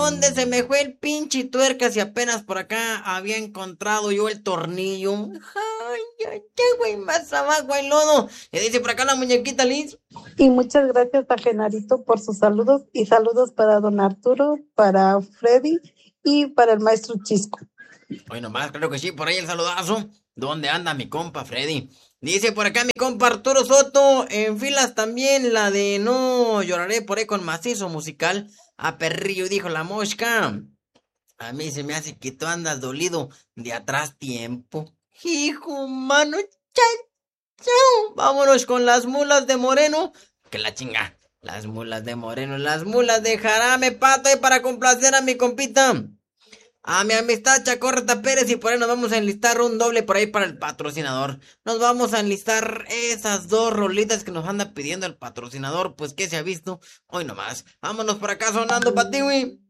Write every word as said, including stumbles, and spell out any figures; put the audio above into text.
dónde se me fue el pinche tuerca si apenas por acá había encontrado yo el tornillo? Ay, ay, qué güey, más abajo el lodo. Y dice por acá la muñequita Liz. Y muchas gracias a Genarito por sus saludos y saludos para don Arturo, para Freddy y para el maestro Chisco. Hoy nomás, claro que sí, por ahí el saludazo. ¿Dónde anda mi compa Freddy? Dice por acá mi compa Arturo Soto, en filas también la de no lloraré por ahí con macizo musical. A perrillo, dijo la mosca. A mí se me hace que tú andas dolido de atrás tiempo. Hijo, mano, chao, chao. Vámonos con las mulas de Moreno. Que la chinga. Las mulas de Moreno, las mulas de Jarame Pato y para complacer a mi compita. A mi amistad Chacorta Pérez y por ahí nos vamos a enlistar un doble por ahí para el patrocinador. Nos vamos a enlistar esas dos rolitas que nos anda pidiendo el patrocinador, pues que se ha visto hoy nomás. Vámonos por acá sonando pa' ti, güey.